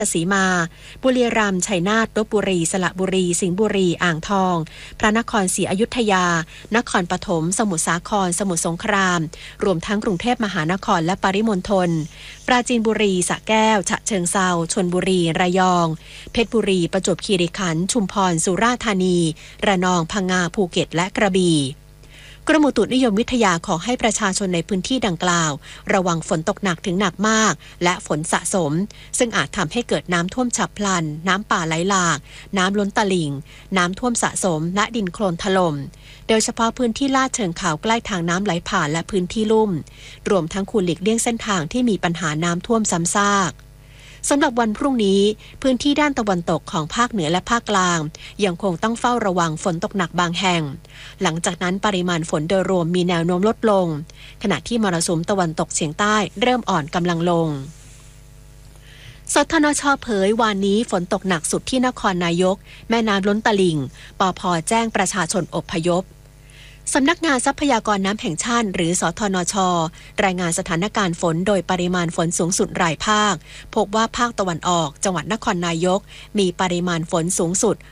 สีมาบุรีรัมย์ชัยนาทลพบุรีสระบุรีสิงห์บุรีอ่างทองพระนครศรีอยุธยานครปฐมสมุทรสาครสมุทรสงครามรวมทั้งกรุงเทพมหานครและปริมณฑลปราจีนบุรีสระแก้วฉะเชิงเทราชลบุรีระยองเพชรบุรีประจวบคีรีขันธ์ชุมพรสุราษฎร์ธานีระนองพังงาภูเก็ตและกระบี่กรมอุตุนิยมวิทยาขอให้ประชาชนในพื้นที่ดังกล่าวระวังฝนตกหนักถึงหนักมากและฝนสะสมซึ่งอาจทำให้เกิดน้ำท่วมฉับพลันน้ำป่าไหลหลากน้ำล้นตลิ่งน้ำท่วมสะสมและดินโคลนถล่มโดยเฉพาะพื้นที่ลาดเชิงเขาใกล้ทางน้ำไหลผ่านและพื้นที่ลุ่มรวมทั้งควรหลีกเลี่ยงเส้นทางที่มีปัญหาน้ำท่วมซ้ำซากสำหรับวันพรุ่งนี้พื้นที่ด้านตะวันตกของภาคเหนือและภาคกลางยังคงต้องเฝ้าระวังฝนตกหนักบางแห่งหลังจากนั้นปริมาณฝนโดยรวมมีแนวโน้มลดลงขณะที่มรสุมตะวันตกเฉียงใต้เริ่มอ่อนกำลังลงสทนช.เผยวานนี้ฝนตกหนักสุดที่นครนายกแม่น้ำล้นตลิ่งปภ.แจ้งประชาชนอพยพสำนักงานทรัพยากรน้ำแห่งชาติหรือสทนช.รายงานสถานการณ์ฝนโดยปริมาณฝนสูงสุดรายภาคพบว่าภาคตะวันออกจังหวัดนครนายกมีปริมาณฝนสูงสุด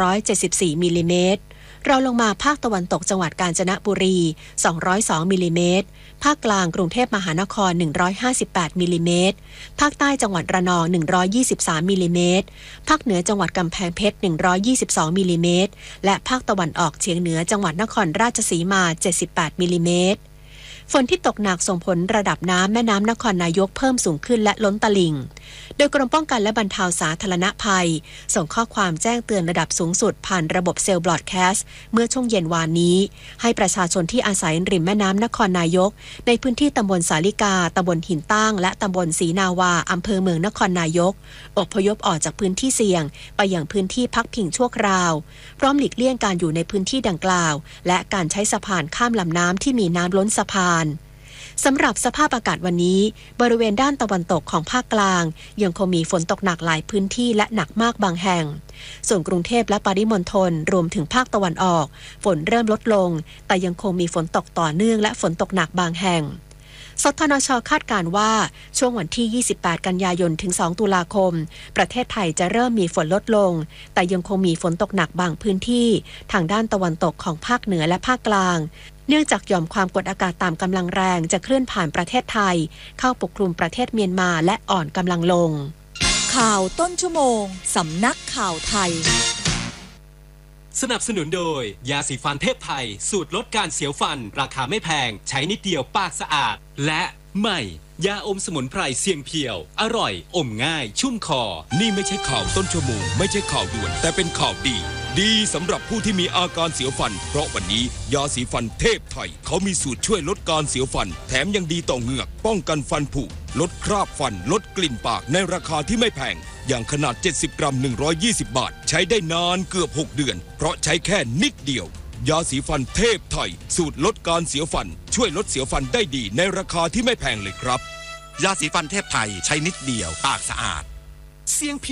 274มิลลิเมตรรองลงมาภาคตะวันตกจังหวัดกาญจนบุรี202มิลลิเมตรภาคกลางกรุงเทพมหานคร158มิลลิเมตรภาคใต้จังหวัดระนอง123มิลลิเมตรภาคเหนือจังหวัดกำแพงเพชร122มิลลิเมตรและภาคตะวันออกเฉียงเหนือจังหวัดนครราชสีมา78มิลลิเมตรฝนที่ตกหนักส่งผลระดับน้ำแม่น้ำนครนายกเพิ่มสูงขึ้นและล้นตลิ่งโดยกรมป้องกันและบรรเทาสาธารณภัยส่งข้อความแจ้งเตือนระดับสูงสุดผ่านระบบเซลล์บรอดแคสต์เมื่อช่วงเย็นวานนี้ให้ประชาชนที่อาศัยริมแม่น้ำนครนายกในพื้นที่ตำบลสาลิกาตำบลหินตั้งและตำบลศรีนาวาอำเภอเมืองนครนายกอพยพออกจากพื้นที่เสี่ยงไปยังพื้นที่พักพิงชั่วคราวพร้อมหลีกเลี่ยงการอยู่ในพื้นที่ดังกล่าวและการใช้สะพานข้ามลำน้ำที่มีน้ำล้นสะพานสำหรับสภาพอากาศวันนี้บริเวณด้านตะวันตกของภาคกลางยังคงมีฝนตกหนักหลายพื้นที่และหนักมากบางแห่งส่วนกรุงเทพและปริมณฑลรวมถึงภาคตะวันออกฝนเริ่มลดลงแต่ยังคงมีฝนตกต่อเนื่องและฝนตกหนักบางแห่งสทนช.คาดการณ์ว่าช่วงวันที่28กันยายนถึง2ตุลาคมประเทศไทยจะเริ่มมีฝนลดลงแต่ยังคงมีฝนตกหนักบางพื้นที่ทางด้านตะวันตกของภาคเหนือและภาคกลางเนื่องจากหย่อมความกดอากาศต่ำกำลังแรงจะเคลื่อนผ่านประเทศไทยเข้าปกคลุมประเทศเมียนมาและอ่อนกำลังลงข่าวต้นชั่วโมงสำนักข่าวไทยสนับสนุนโดยยาสีฟันเทพไทยสูตรลดการเสียวฟันราคาไม่แพงใช้นิดเดียวปากสะอาดและใหม่ยาอมสมุนไพรเสียงเพียวอร่อยอมง่ายชุ่มคอนี่ไม่ใช่ข่าวต้นชั่วโมงไม่ใช่ข่าวด่วนแต่เป็นข่าวดีสำหรับผู้ที่มีอาการเสียวฟันเพราะวันนี้ยาสีฟันเทพไทยเขามีสูตรช่วยลดการเสียวฟันแถมยังดีต่อเหงือกป้องกันฟันผุลดคราบฟันลดกลิ่นปากในราคาที่ไม่แพงอย่างขนาด70กรัม120บาทใช้ได้นานเกือบ6เดือนเพราะใช้แค่นิดเดียวยาสีฟันเทพไทยสูตรลดการเสียวฟันช่วยลดเสียวฟันได้ดีในราคาที่ไม่แพงเลยครับยาสีฟันเทพไทยใช้นิดเดียวปากสะอาดเสียง